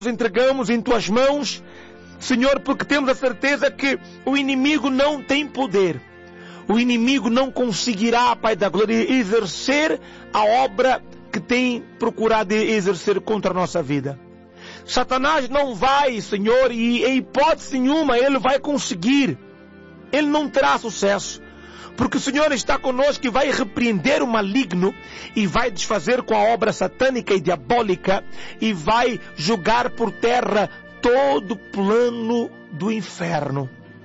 entregamos em Tuas mãos, Senhor, porque temos a certeza que o inimigo não tem poder. O inimigo não conseguirá, Pai da glória, exercer a obra que tem procurado exercer contra a nossa vida. Satanás não vai, Senhor, e em hipótese nenhuma ele vai conseguir. Ele não terá sucesso. Porque o Senhor está conosco e vai repreender o maligno e vai desfazer com a obra satânica e diabólica e vai jogar por terra todo o plano do inferno.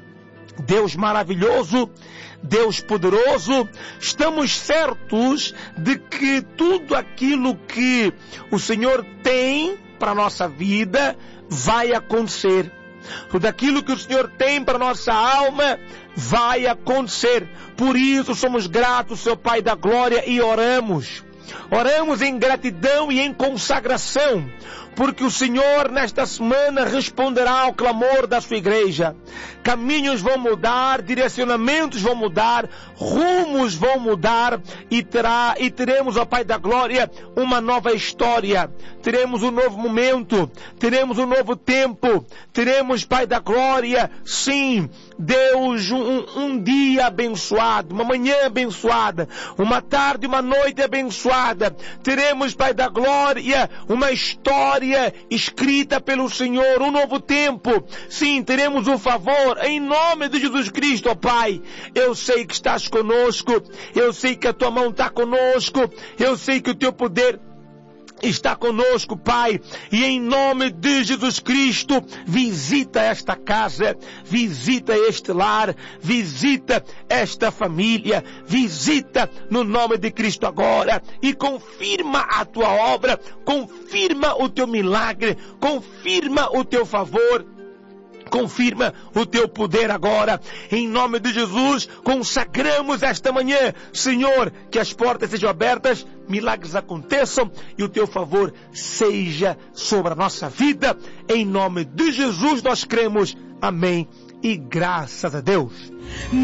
Deus maravilhoso, Deus poderoso, estamos certos de que tudo aquilo que o Senhor tem para a nossa vida vai acontecer. Tudo aquilo que o Senhor tem para a nossa alma vai acontecer. Por isso somos gratos, Seu Pai da glória, e oramos. Oramos em gratidão e em consagração, porque o Senhor nesta semana responderá ao clamor da sua igreja. Caminhos vão mudar, direcionamentos vão mudar, rumos vão mudar e teremos, ó Pai da glória, uma nova história. Teremos um novo momento, teremos um novo tempo, teremos, Pai da glória, sim, Deus, um dia abençoado, uma manhã abençoada, uma tarde, uma noite abençoada. Teremos, Pai da glória, uma história escrita pelo Senhor, um novo tempo. Sim, teremos um favor em nome de Jesus Cristo, ó Pai. Eu sei que estás conosco, eu sei que a tua mão está conosco, eu sei que o teu poder está conosco, Pai, e em nome de Jesus Cristo, visita esta casa, visita este lar, visita esta família, visita no nome de Cristo agora, e confirma a tua obra, confirma o teu milagre, confirma o teu favor, confirma o teu poder agora. Em nome de Jesus, consagramos esta manhã, Senhor, que as portas sejam abertas, milagres aconteçam e o teu favor seja sobre a nossa vida. Em nome de Jesus nós cremos. Amém. E graças a Deus.